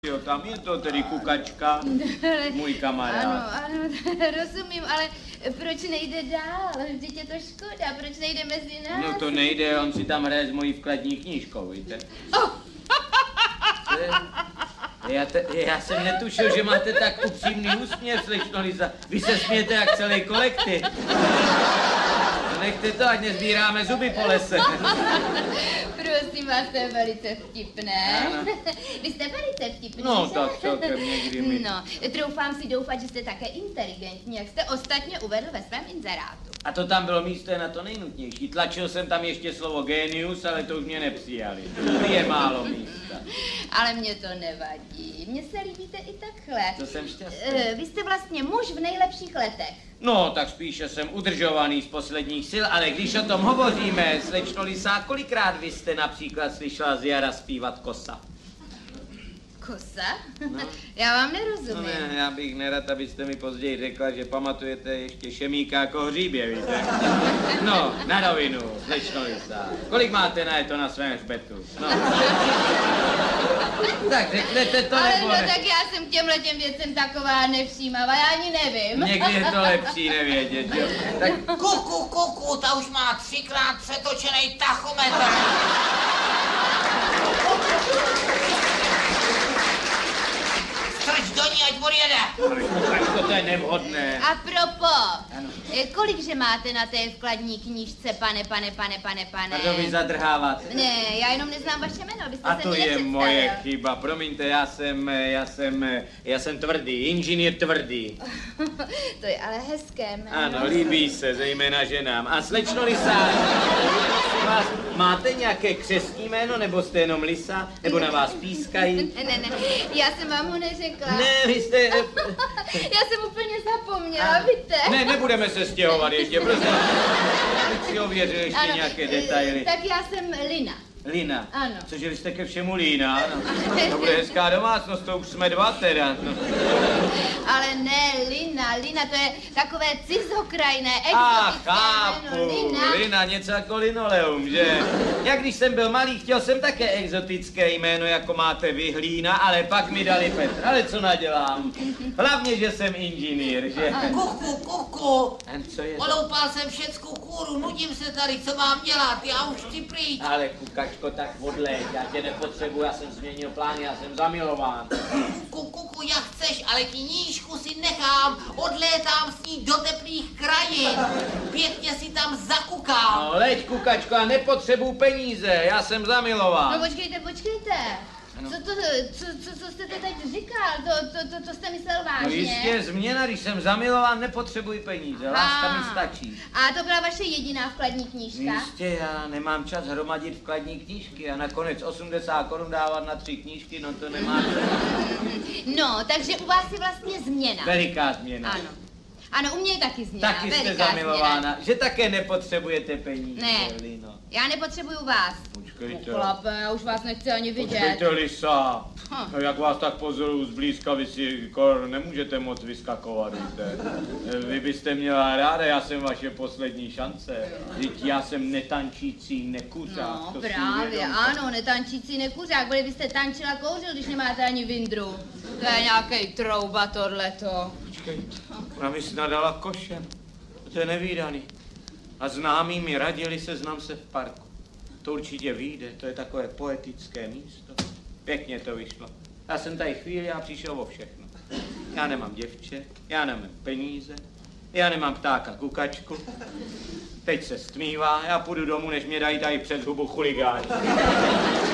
Jo, tam je to tedy Kukačka, můj kamarád. Ano, rozumím, ale proč nejde dál? Vždyť je to škoda, proč nejde mezi nás? No to nejde, on si tam hraje s mojí vkladní knížkou, víte? Oh. Já jsem netušil, že máte tak upřímný úsměv, slečno Lisa. Vy se smějete jak celý kolektiv. Nechte to, ať nezbíráme zuby po lese. Prosím vás, to je velice vtipné. Ano. Vy jste velice vtipný, No, že? tak celkem někdy mi. No, troufám si doufat, že jste také inteligentní, jak jste ostatně uvedl ve svém inzerátu. A to tam bylo místo na to nejnutnější. Tlačil jsem tam ještě slovo genius, ale to už mě nepřijali. Tu je málo místa. Ale mě to nevadí. Mně se líbíte i takhle. To jsem šťastný. Vy jste vlastně muž v nejlepších letech. No, tak spíše jsem udržovaný z posledních sil, ale když o tom hovoříme, slečno Lisa, kolikrát vy jste například slyšela z jara zpívat Kosa? Kosa? No. Já vám nerozumím. No ne, já bych nerad, abyste mi později řekla, že pamatujete ještě Šemíka jako hříbě, víte? No, na rovinu, slečno Lisa. Kolik máte na to na svém hřbetu? No. Tak řeknete to, Ale nebo no, ne? tak já jsem k těmhletěm věcem taková nevšímavá, já ani nevím. Někdy je to lepší nevědět, jo? Tak Kuku, ta už má 3krát přetočený tachometr. Strč do ní, ať odjede. Kukačko, to je nevhodné. A propos, Ano. kolikže máte na té vkladní knížce, pane? Pardon, vy zadrháváte. Ne, já jenom neznám vaše jméno, abyste A se to mě je nepředstavil. moje chyba, promiňte, já jsem tvrdý, inženýr tvrdý. To je ale hezké jméno. Ano, líbí se, zejména ženám. A slečno Lisa, prosím vás, máte nějaké křestní jméno, nebo jste jenom Lisa, nebo na vás pískají? Ne, já jsem vám ho neřekla. Ne, vy jste... Já jsem úplně zapomněla, víte? Ne, nebudeme se stěhovat ještě, prostě. Abych si ověřil ještě nějaké detaily. Tak já jsem Lina. Lina. Ano. Cože vy jste ke všemu Lína, ano. To bude hezká domácnost, to už jsme dva teda. No. Ale ne, Lina, to je takové cizokrajné, Ach, exotické chápu, jméno. Lina, něco jako linoleum, že? Jak když jsem byl malý, chtěl jsem také exotické jméno, jako máte vy, Hlína, ale pak mi dali Petr. Ale co nadělám? Hlavně, že jsem inženýr, že? Kuku, A co je to? oloupal jsem všecku kůru, nudím se tady, co mám dělat, já už chci pryč. Ale Kukačko, tak odleď, já tě nepotřebuji, já jsem změnil plán, já jsem zamilován. Kuku, jak chceš, ale knížku si nechám, odlétám s ní do teplých krajin, pěkně si tam zakukám. No, leď, Kukačko, já nepotřebuji peníze, já jsem zamilován. No počkejte. Ano. Co jste to teď říkal? To jste myslel vážně? No jistě, změna, když jsem zamilován, nepotřebuji peníze, láska mi stačí. A to byla vaše jediná vkladní knížka? Jistě, já nemám čas hromadit vkladní knížky a nakonec 80 korun dávat na 3 knížky, no to nemá. No, takže u vás je vlastně změna. Veliká změna. Ano. Ano, u mě je taky změna. Taky jste veliká zamilována, změna. že také nepotřebujete peníze, Ne. Lino. Já nepotřebuju vás. Počkejte. Chlape, já už vás nechci ani vidět. Počkejte, Lisa. Hm. No, jak vás tak pozoruju zblízka, vy si kor nemůžete moc vyskakovat, víte. Vy byste měla ráda, já jsem vaše poslední šance. Vždyť já jsem netančící nekuřák. No to si právě, uvědomte. ano, netančící nekuřák, byli byste tančila kouřil, když nemáte ani vindru. To je nějaký trouba tohleto. Počkejte, ona mi snad dala košem. To je nevídaný. A známí mi radili seznam se v parku. To určitě vyjde, to je takové poetické místo. Pěkně to vyšlo. Já jsem tady chvíli a přišel o všechno. Já nemám děvče, já nemám peníze, já nemám ptáka Kukačku. Teď se stmívá, já půjdu domů, než mě dají tady před hubu chuligáni.